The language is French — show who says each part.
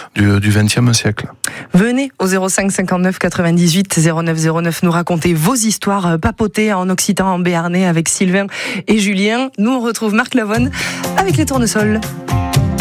Speaker 1: du XXe siècle.
Speaker 2: Venez au 05 59 98 09 09 nous raconter vos histoires papotées en occitan, en béarnais avec Sylvain et Julien. Nous on retrouve Marc Lavoine avec les tournesols.